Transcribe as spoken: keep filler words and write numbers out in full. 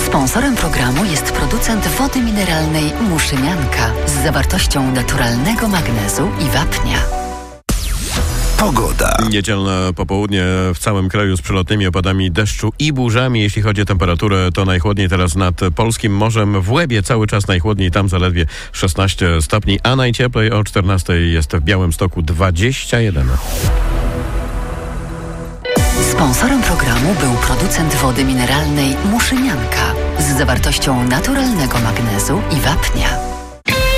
Sponsorem programu jest producent wody mineralnej Muszynianka z zawartością naturalnego magnezu i wapnia. Pogoda. Niedzielne popołudnie w całym kraju z przelotnymi opadami deszczu i burzami. Jeśli chodzi o temperaturę, to najchłodniej teraz nad polskim morzem. W Łebie cały czas najchłodniej, tam zaledwie szesnaście stopni, a najcieplej o czternastej jest w Białymstoku dwadzieścia jeden. Sponsorem programu był producent wody mineralnej Muszynianka z zawartością naturalnego magnezu i wapnia.